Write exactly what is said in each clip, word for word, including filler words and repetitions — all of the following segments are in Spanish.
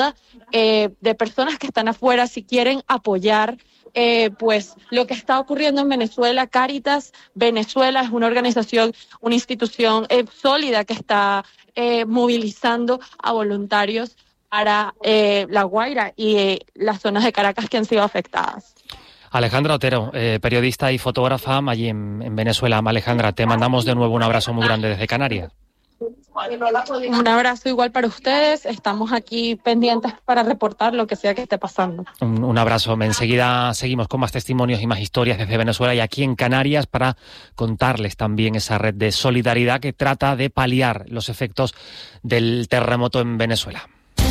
eh, de personas que están afuera, si quieren apoyar eh, pues lo que está ocurriendo en Venezuela. Cáritas Venezuela es una organización, una institución eh, sólida que está eh, movilizando a voluntarios para eh, La Guaira y eh, las zonas de Caracas que han sido afectadas. Alejandra Otero, eh, periodista y fotógrafa allí en, en Venezuela. Alejandra, te mandamos de nuevo un abrazo muy grande desde Canarias. Un abrazo igual para ustedes. Estamos aquí pendientes para reportar lo que sea que esté pasando. Un, un abrazo. Enseguida seguimos con más testimonios y más historias desde Venezuela y aquí en Canarias para contarles también esa red de solidaridad que trata de paliar los efectos del terremoto en Venezuela.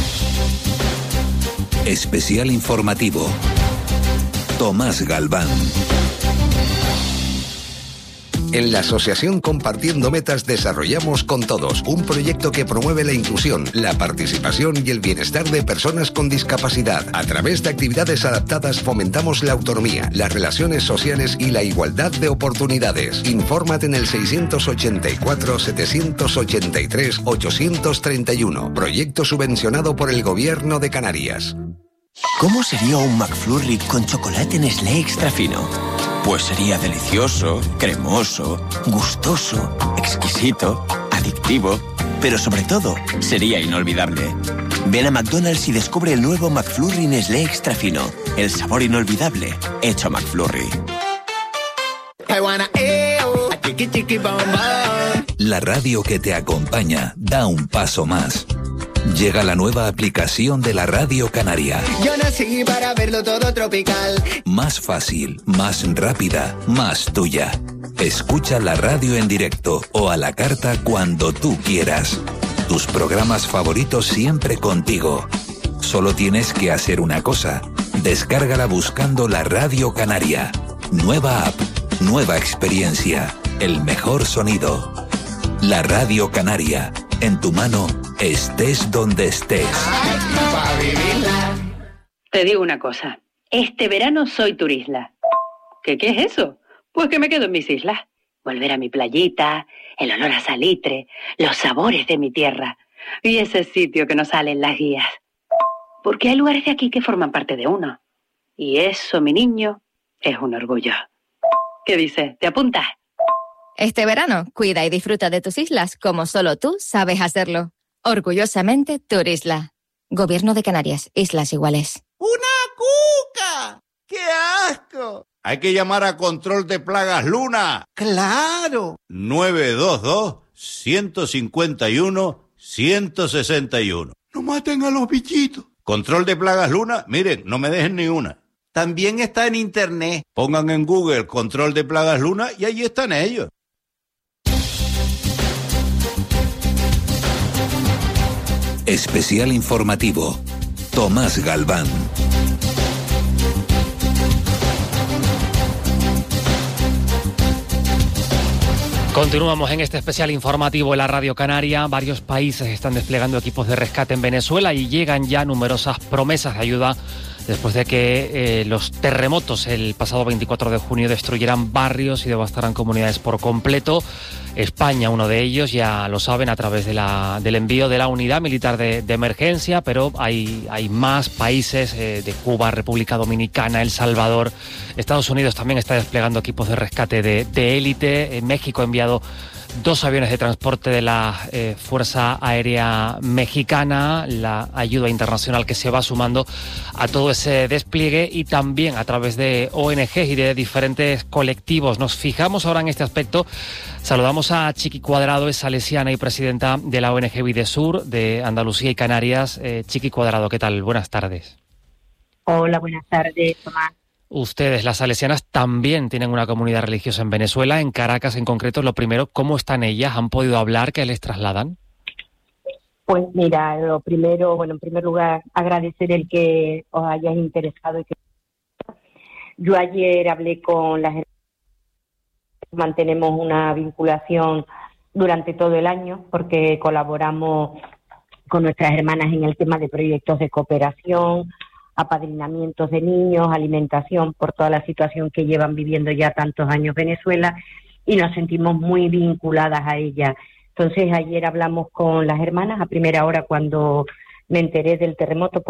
Especial informativo. Tomás Galván. En la Asociación Compartiendo Metas desarrollamos Con Todos, un proyecto que promueve la inclusión, la participación y el bienestar de personas con discapacidad. A través de actividades adaptadas fomentamos la autonomía, las relaciones sociales y la igualdad de oportunidades. Infórmate en el seiscientos ochenta y cuatro, setecientos ochenta y tres, ochocientos treinta y uno. Proyecto subvencionado por el Gobierno de Canarias. ¿Cómo sería un McFlurry con chocolate Nestlé extra fino? Pues sería delicioso, cremoso, gustoso, exquisito, adictivo, pero sobre todo, sería inolvidable. Ven a McDonald's y descubre el nuevo McFlurry Nestlé extra fino, el sabor inolvidable hecho McFlurry. La radio que te acompaña da un paso más. Llega la nueva aplicación de la Radio Canaria. Yo nací para verlo todo tropical. Más fácil, más rápida, más tuya. Escucha la radio en directo o a la carta cuando tú quieras. Tus programas favoritos siempre contigo. Solo tienes que hacer una cosa. Descárgala buscando la Radio Canaria. Nueva app, nueva experiencia, el mejor sonido. La Radio Canaria, en tu mano, estés donde estés. Te digo una cosa, este verano soy turisla. ¿Qué, qué es eso? Pues que me quedo en mis islas. Volver a mi playita, el olor a salitre, los sabores de mi tierra y ese sitio que no sale en las guías. Porque hay lugares de aquí que forman parte de uno. Y eso, mi niño, es un orgullo. ¿Qué dices? ¿Te apuntas? Este verano, cuida y disfruta de tus islas como solo tú sabes hacerlo. Orgullosamente, Turisla. Gobierno de Canarias, Islas Iguales. ¡Una cuca! ¡Qué asco! Hay que llamar a Control de Plagas Luna. ¡Claro! nueve dos dos, uno cinco uno, uno seis uno. ¡No maten a los bichitos! Control de Plagas Luna, miren, no me dejen ni una. También está en internet. Pongan en Google Control de Plagas Luna y allí están ellos. Especial informativo. Tomás Galván. Continuamos en este especial informativo en la Radio Canaria. Varios países están desplegando equipos de rescate en Venezuela y llegan ya numerosas promesas de ayuda después de que eh, los terremotos el pasado veinticuatro de junio destruyeran barrios y devastaran comunidades por completo. España, uno de ellos, ya lo saben, a través de la, del envío de la unidad militar de, de emergencia, pero hay, hay más países eh, de Cuba, República Dominicana, El Salvador. Estados Unidos también está desplegando equipos de rescate de, de élite. En México ha enviado dos aviones de transporte de la eh, Fuerza Aérea Mexicana, la ayuda internacional que se va sumando a todo ese despliegue y también a través de O N Ges y de diferentes colectivos. Nos fijamos ahora en este aspecto. Saludamos a Chiqui Cuadrado, es salesiana y presidenta de la O N Ge Videsur de Andalucía y Canarias. Eh, Chiqui Cuadrado, ¿qué tal? Buenas tardes. Hola, buenas tardes, Tomás. Ustedes, las salesianas, también tienen una comunidad religiosa en Venezuela, en Caracas en concreto. Lo primero, ¿cómo están ellas? ¿Han podido hablar? ¿Qué les trasladan? Pues mira, lo primero, bueno, en primer lugar, agradecer el que os hayáis interesado. Y que... Yo ayer hablé con las hermanas, mantenemos una vinculación durante todo el año porque colaboramos con nuestras hermanas en el tema de proyectos de cooperación, apadrinamientos de niños, alimentación, por toda la situación que llevan viviendo ya tantos años Venezuela, y nos sentimos muy vinculadas a ella. Entonces ayer hablamos con las hermanas a primera hora cuando me enteré del terremoto